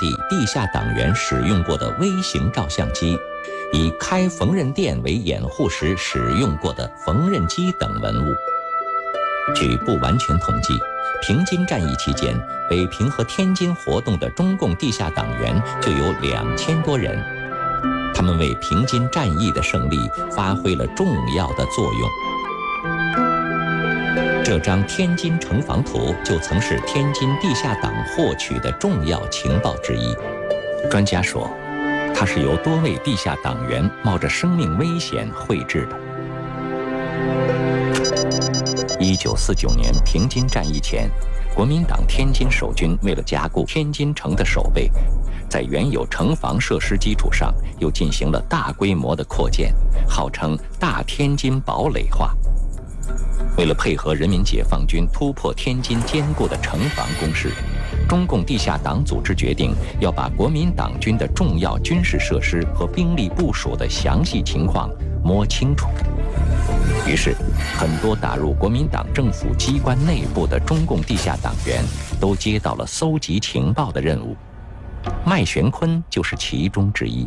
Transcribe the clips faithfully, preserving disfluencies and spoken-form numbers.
地地下党员使用过的微型照相机，以开缝纫店为掩护时使用过的缝纫机等文物。据不完全统计，平津战役期间，北平和天津活动的中共地下党员就有两千多人，他们为平津战役的胜利发挥了重要的作用。这张天津城防图就曾是天津地下党获取的重要情报之一。专家说，它是由多位地下党员冒着生命危险绘制的。一九四九年平津战役前，国民党天津守军为了加固天津城的守备，在原有城防设施基础上又进行了大规模的扩建，号称大天津堡垒化。为了配合人民解放军突破天津坚固的城防工事，中共地下党组织决定要把国民党军的重要军事设施和兵力部署的详细情况摸清楚。于是，很多打入国民党政府机关内部的中共地下党员都接到了搜集情报的任务。麦玄坤就是其中之一。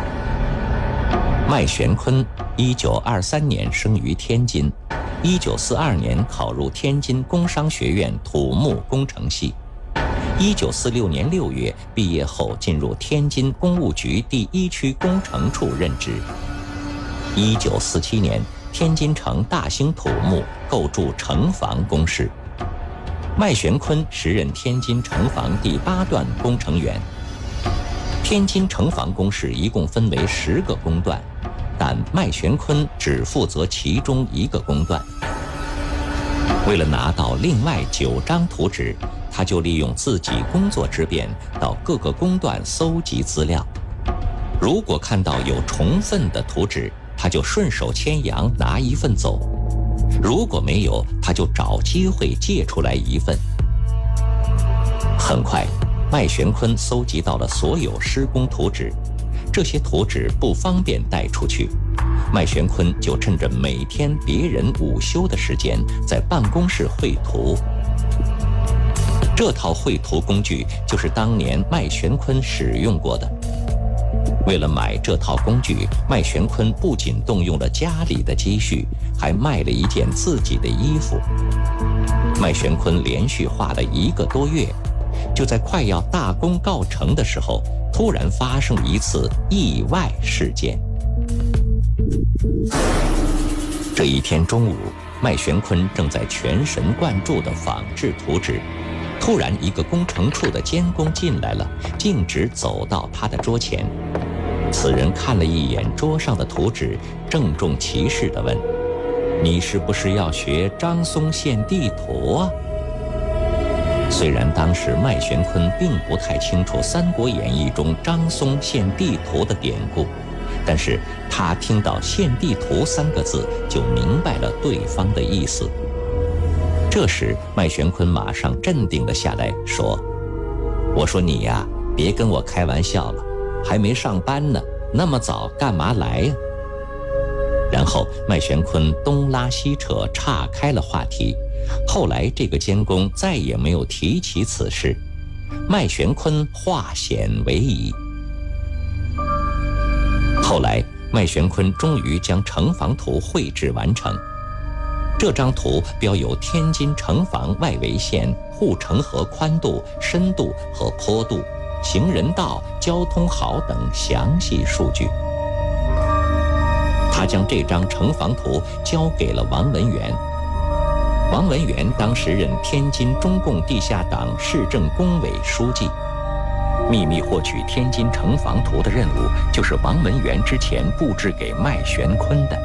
麦玄坤一九二三年生于天津，一九四二年考入天津工商学院土木工程系，一九四六年六月毕业后进入天津工务局第一区工程处任职。一九四七年，天津城大兴土木构筑城防工事，麦玄坤时任天津城防第八段工程员。天津城防工事一共分为十个工段，但麦玄坤只负责其中一个工段。为了拿到另外九张图纸，他就利用自己工作之便到各个工段搜集资料。如果看到有重份的图纸，他就顺手牵羊拿一份走；如果没有，他就找机会借出来一份。很快，麦玄坤搜集到了所有施工图纸，这些图纸不方便带出去，麦玄坤就趁着每天别人午休的时间，在办公室绘图。这套绘图工具就是当年麦玄坤使用过的。为了买这套工具，麦玄坤不仅动用了家里的积蓄，还卖了一件自己的衣服。麦玄坤连续画了一个多月，就在快要大功告成的时候，突然发生了一次意外事件。这一天中午，麦玄坤正在全神贯注地仿制图纸，突然一个工程处的监工进来了，径直走到他的桌前。此人看了一眼桌上的图纸，郑重其事地问：“你是不是要学张松县地图啊？”虽然当时麦玄坤并不太清楚《三国演义》中张松县地图的典故，但是他听到县地图三个字就明白了对方的意思。这时麦玄坤马上镇定了下来，说：“我说你呀，别跟我开玩笑了，还没上班呢，那么早干嘛来呀？”然后麦玄坤东拉西扯，岔开了话题。后来这个监工再也没有提起此事，麦玄坤化险为夷。后来麦玄坤终于将城防图绘制完成。这张图标有天津城防外围线、护城河宽度、深度和坡度、行人道、交通壕等详细数据。他将这张城防图交给了王文元。王文元当时任天津中共地下党市政工委书记。秘密获取天津城防图的任务，就是王文元之前布置给麦玄坤的。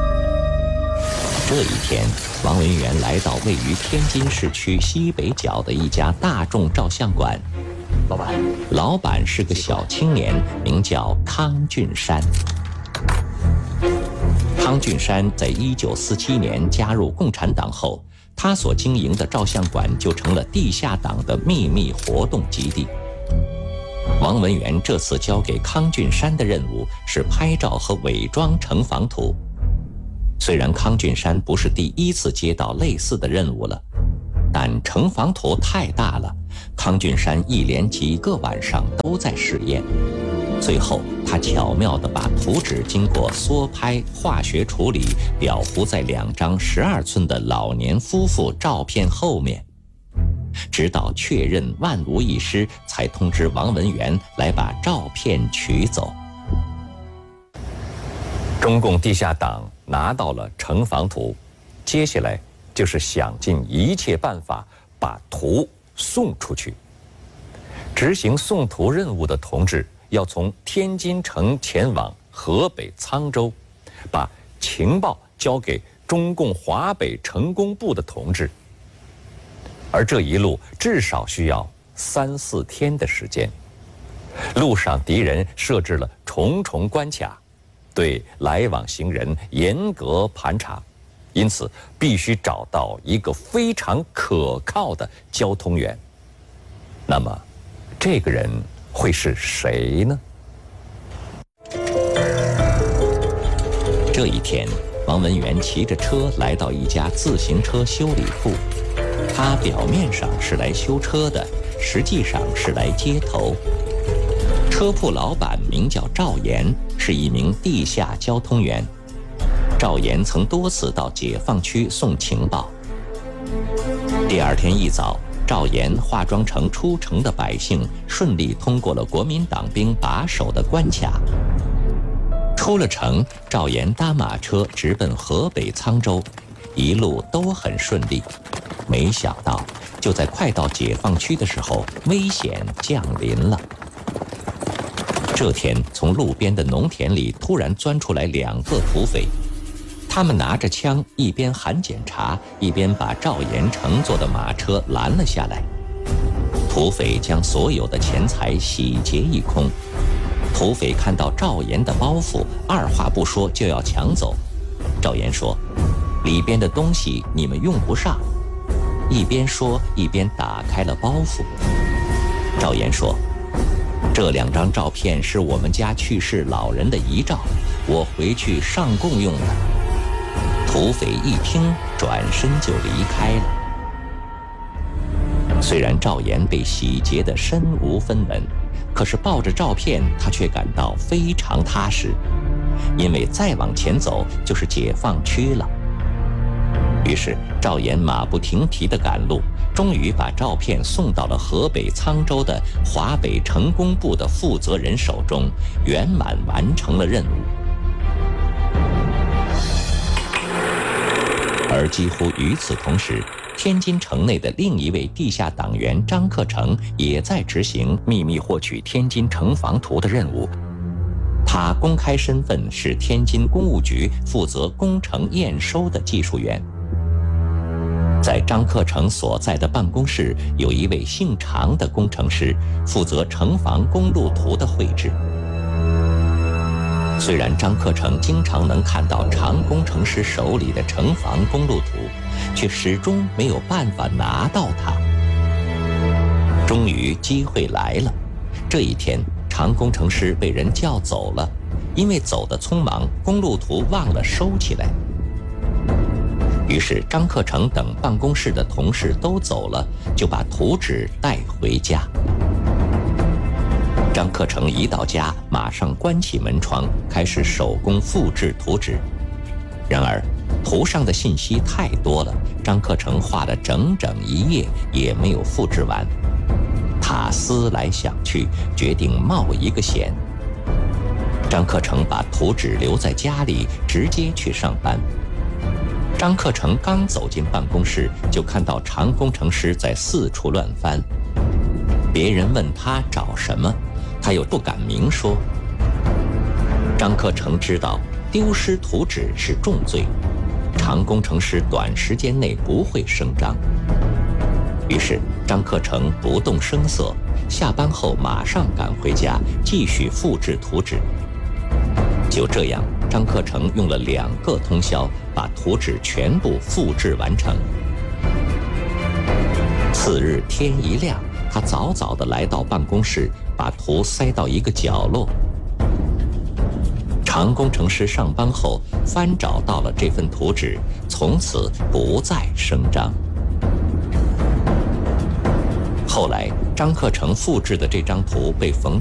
这一天，王文元来到位于天津市区西北角的一家大众照相馆。老板，老板是个小青年，名叫康俊山。康俊山在一九四七年加入共产党后，他所经营的照相馆就成了地下党的秘密活动基地。王文元这次交给康俊山的任务是拍照和伪装城防图。虽然康俊山不是第一次接到类似的任务了， 但城防图太大了，康俊山一连几个晚上都在试验。最后，他巧妙地把图纸经过缩拍、化学处理，裱糊在两张十二寸的老年夫妇照片后面。直到确认万无一失，才通知王文元来把照片取走。中共地下党拿到了城防图，接下来就是想尽一切办法把图送出去。执行送图任务的同志要从天津城前往河北沧州，把情报交给中共华北成工部的同志。而这一路至少需要三四天的时间，路上敌人设置了重重关卡，对来往行人严格盘查，因此必须找到一个非常可靠的交通员。那么，这个人会是谁呢？这一天，王文元骑着车来到一家自行车修理铺。他表面上是来修车的，实际上是来接头。车铺老板名叫赵岩，是一名地下交通员。赵岩曾多次到解放区送情报。第二天一早，赵岩化妆成出城的百姓，顺利通过了国民党兵把守的关卡。出了城，赵岩搭马车直奔河北沧州，一路都很顺利。没想到，就在快到解放区的时候，危险降临了。这天，从路边的农田里突然钻出来两个土匪，他们拿着枪，一边喊检查，一边把赵岩乘坐的马车拦了下来。土匪将所有的钱财洗劫一空。土匪看到赵岩的包袱，二话不说就要抢走。赵岩说：“里边的东西你们用不上。”一边说一边打开了包袱。赵岩说：“这两张照片是我们家去世老人的遗照，我回去上供用的。”土匪一听，转身就离开了。虽然赵岩被洗劫得身无分文，可是抱着照片，他却感到非常踏实，因为再往前走就是解放区了。于是赵岩马不停蹄地赶路，终于把照片送到了河北沧州的华北成工部的负责人手中，圆满完成了任务。而几乎与此同时，天津城内的另一位地下党员张克成也在执行秘密获取天津城防图的任务。他公开身份是天津工务局负责工程验收的技术员。在张克成所在的办公室，有一位姓常的工程师，负责城防公路图的绘制。虽然张克成经常能看到常工程师手里的城防公路图，却始终没有办法拿到它。终于机会来了，这一天，常工程师被人叫走了，因为走得匆忙，公路图忘了收起来。于是张克成等办公室的同事都走了，就把图纸带回家。张克成一到家，马上关起门窗，开始手工复制图纸。然而图上的信息太多了，张克成画了整整一夜也没有复制完。他思来想去，决定冒一个险。张克成把图纸留在家里，直接去上班。张克成刚走进办公室，就看到常工程师在四处乱翻。别人问他找什么，他又不敢明说。张克成知道丢失图纸是重罪，常工程师短时间内不会声张。于是张克成不动声色，下班后马上赶回家，继续复制图纸。就这样，张克成用了两个通宵，把图纸全部复制完成。次日天一亮，他早早地来到办公室，把图塞到一个角落。常工程师上班后翻找到了这份图纸，从此不再声张。 后来，张克诚复制的这张图被冯